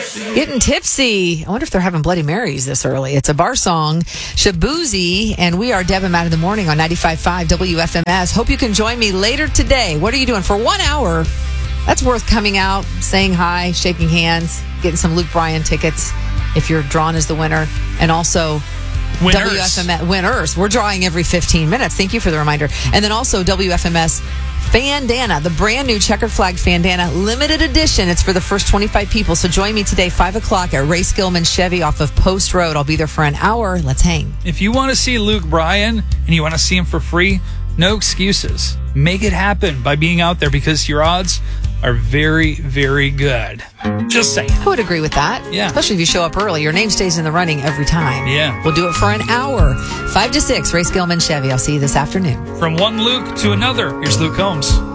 Getting tipsy. I wonder if they're having Bloody Marys this early. It's a bar song, Shaboozey, and we are Deb and Matt in the morning on 95.5 WFMS. Hope you can join me later today. What are you doing for 1 hour? That's worth coming out, saying hi, shaking hands, getting some Luke Bryan tickets if you're drawn as the winner, and also WFMS winners. We're drawing every 15 minutes. Thank you for the reminder. And then also WFMS Fandana, the brand new checkered flag Fandana, limited edition. It's for the first 25 people. So join me today, 5 o'clock at Ray Skillman Chevy off of Post Road. I'll be there for an hour. Let's hang. If you want to see Luke Bryan and you want to see him for free, no excuses. Make it happen by being out there because your odds are very, very good. Just saying. I would agree with that. Yeah. Especially if you show up early. Your name stays in the running every time. Yeah. We'll do it for an hour. 5 to 6, Ray Skillman Chevy. I'll see you this afternoon. From one Luke to another, here's Luke Combs.